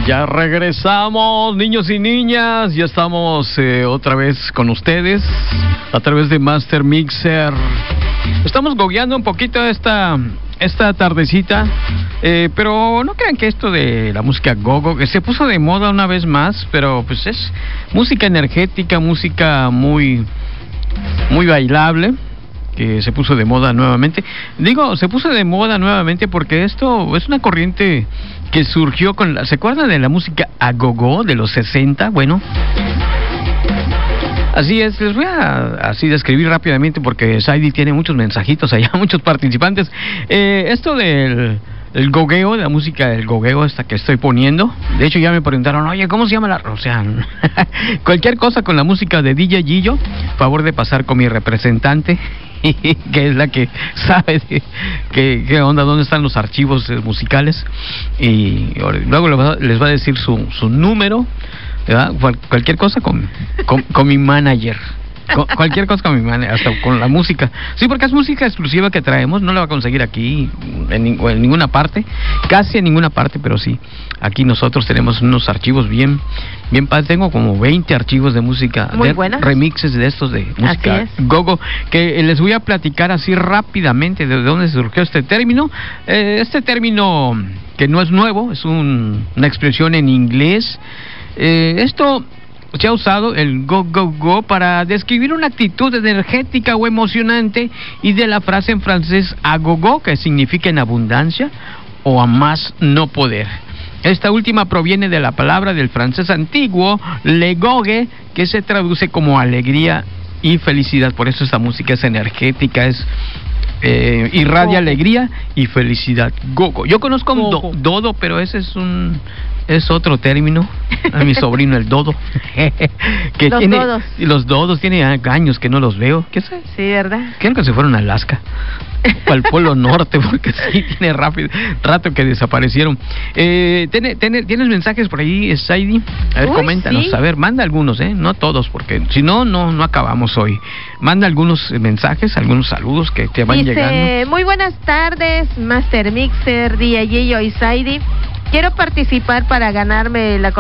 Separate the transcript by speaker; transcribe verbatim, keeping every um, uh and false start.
Speaker 1: Ya regresamos, niños y niñas, ya estamos eh, otra vez con ustedes a través de Master Mixer. Estamos gogueando un poquito esta, esta tardecita, eh, pero no crean que esto de la música gogo, que se puso de moda una vez más, pero pues es música energética, música muy, muy bailable, que se puso de moda nuevamente. Digo, se puso de moda nuevamente porque esto es una corriente que surgió con la... ¿Se acuerdan de la música a go-go de los sesenta? Bueno, así es. Les voy a así describir rápidamente porque Saidi tiene muchos mensajitos allá, muchos participantes. Eh, esto del el gogueo, de la música del gogueo esta que estoy poniendo. De hecho ya me preguntaron, oye, ¿cómo se llama la...? O sea, cualquier cosa con la música de D J Gillo, favor de pasar con mi representante, que es la que sabe de qué, qué onda, dónde están los archivos musicales, y luego les va, les va a decir su, su número, ¿verdad? Cual, cualquier cosa con, con, con mi manager, con, cualquier cosa con mi manager, hasta con la música, sí, porque es música exclusiva que traemos, no la va a conseguir aquí en, en ninguna parte, casi en ninguna parte, pero sí, aquí nosotros tenemos unos archivos bien, bien padres. Tengo como veinte archivos de música,
Speaker 2: muy
Speaker 1: de
Speaker 2: buenas,
Speaker 1: remixes de estos de música gogo, que les voy a platicar así rápidamente de dónde surgió este término. Eh, este término que no es nuevo, es un, una expresión en inglés. Eh, esto se ha usado, el go, go, go, para describir una actitud energética o emocionante, y de la frase en francés a go, go, que significa en abundancia o a más no poder. Esta última proviene de la palabra del francés antiguo le gogue, que se traduce como alegría y felicidad. Por eso esta música es energética, es eh, irradia alegría y felicidad. Gogo. Yo conozco un do, dodo, pero ese es un es otro término. A mi sobrino el dodo. que
Speaker 2: los
Speaker 1: tiene,
Speaker 2: dodos.
Speaker 1: Los dodos tiene años que no los veo. ¿Qué sé?
Speaker 2: Sí, ¿verdad?
Speaker 1: Creo que se fueron a Alaska o al Polo Norte, porque sí, tiene rápido, rato que desaparecieron. Eh, ¿tiene, tiene, ¿Tienes mensajes por ahí, Saidi? A ver, Uy, coméntanos. Sí. A ver, manda algunos, ¿eh? No todos, porque si no, no no acabamos hoy. Manda algunos mensajes, algunos saludos que te van
Speaker 2: Dice,
Speaker 1: llegando.
Speaker 2: Muy buenas tardes, Master Mixer, D J Gillo y Saidi. Quiero participar para ganarme la